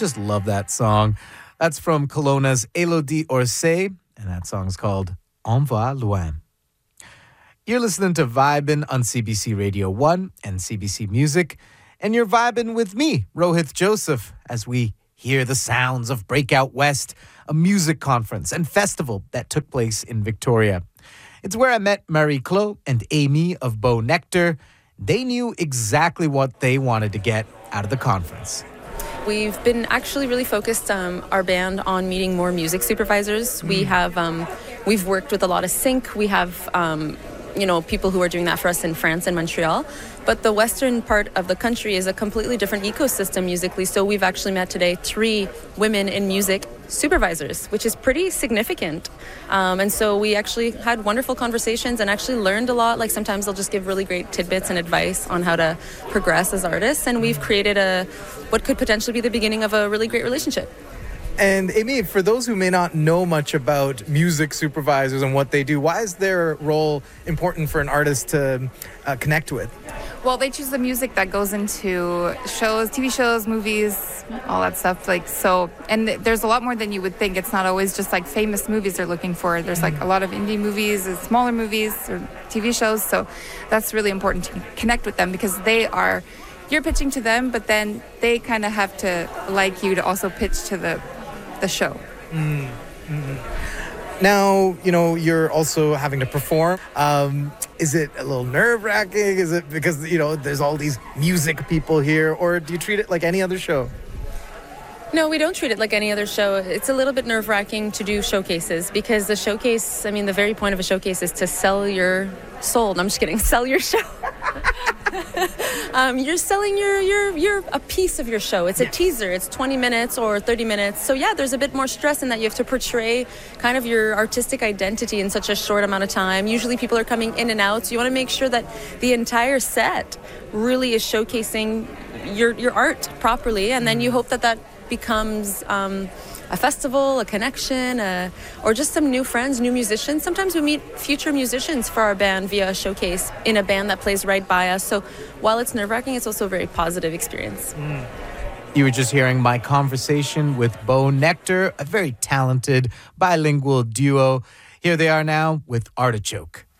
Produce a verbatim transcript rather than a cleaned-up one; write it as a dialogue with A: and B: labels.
A: just love that song. That's from Kelowna's Elodie Orsay, and that song's called On va loin. You're listening to Vibin' on C B C Radio one and C B C Music, and you're vibing with me, Rohith Joseph, as we hear the sounds of Breakout West, a music conference and festival that took place in Victoria. It's where I met Marie-Claude and Amy of Beau Nectar. They knew exactly what they wanted to get out of the conference.
B: We've been actually really focused, um, our band, on meeting more music supervisors. Mm. We have, um, we've worked with a lot of sync. We have, um, you know, people who are doing that for us in France and Montreal. But the western part of the country is a completely different ecosystem musically. So we've actually met today three women in music supervisors, which is pretty significant. Um, and so we actually had wonderful conversations and actually learned a lot. Like sometimes they'll just give really great tidbits and advice on how to progress as artists. And we've created a what could potentially be the beginning of a really great relationship.
C: And Amy, for those who may not know much about music supervisors and what they do, why is their role important for an artist to uh, connect with?
D: Well, they choose the music that goes into shows, T V shows, movies, all that stuff. Like so, and th- there's a lot more than you would think. It's not always just like famous movies they're looking for. There's like a lot of indie movies, and smaller movies, or T V shows. So that's really important to connect with them because they are, you're pitching to them, but then they kind of have to like you to also pitch to the the show.
C: Mm-hmm. Now, you know, you're also having to perform. Um, is it a little nerve-wracking? Is it because, you know, there's all these music people here? Or do you treat it like any other show?
B: No, we don't treat it like any other show. It's a little bit nerve-wracking to do showcases because the showcase, I mean, the very point of a showcase is to sell your soul. No, I'm just kidding. Sell your show. um, you're selling your, your, your, a piece of your show. It's a teaser. It's twenty minutes or thirty minutes. So yeah, there's a bit more stress in that you have to portray kind of your artistic identity in such a short amount of time. Usually people are coming in and out. So you want to make sure that the entire set really is showcasing your, your art properly. And then you hope that that becomes um, a festival, a connection, a, or just some new friends, new musicians. Sometimes we meet future musicians for our band via a showcase in a band that plays right by us. So while it's nerve-wracking, it's also a very positive experience.
A: Mm. You were just hearing my conversation with Beau Nectar, a very talented bilingual duo. Here they are now with Artichoke.